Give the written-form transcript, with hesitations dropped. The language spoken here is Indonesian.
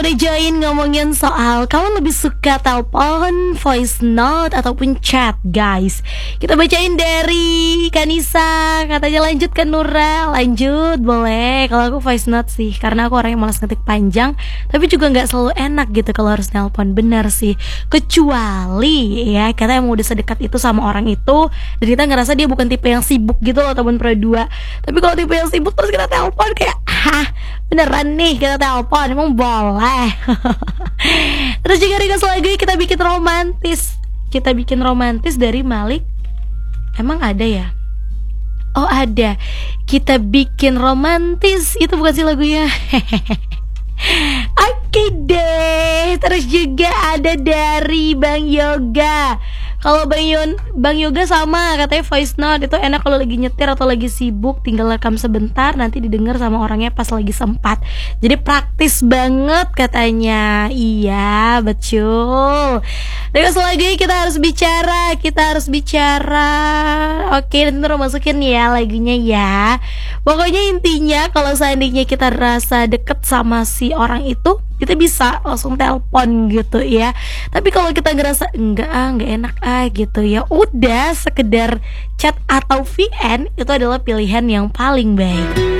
Udah join ngomongin soal kamu lebih suka telepon, voice note, ataupun chat guys. Kita bacain dari Kanisa. Katanya lanjut ke Nura. Lanjut boleh. Kalau aku voice note sih, karena aku orang yang malas ngetik panjang. Tapi juga gak selalu enak gitu kalau harus nelpon. Bener sih. Kecuali ya kita emang udah sedekat itu sama orang itu, dan kita ngerasa dia bukan tipe yang sibuk gitu loh teman Pro 2. Tapi kalau tipe yang sibuk terus kita telepon kayak beneran nih kita telepon, emang boleh. Terus juga request lagu kita bikin romantis. Kita bikin romantis dari Malik. Emang ada ya? Oh ada. Kita bikin romantis. Itu bukan sih lagunya. Oke deh. Terus juga ada dari Bang Yoga. Kalau Bang Yoga sama, katanya voice note itu enak kalau lagi nyetir atau lagi sibuk, tinggal rekam sebentar nanti didengar sama orangnya pas lagi sempat. Jadi praktis banget katanya. Iya, betul. Terus lagi kita harus bicara. Oke, nanti Nurul masukin ya lagunya ya. Pokoknya intinya kalau seandainya kita rasa deket sama si orang itu, kita bisa langsung telepon gitu ya. Tapi kalau kita ngerasa enggak enak gitu ya, udah sekedar chat atau VN itu adalah pilihan yang paling baik.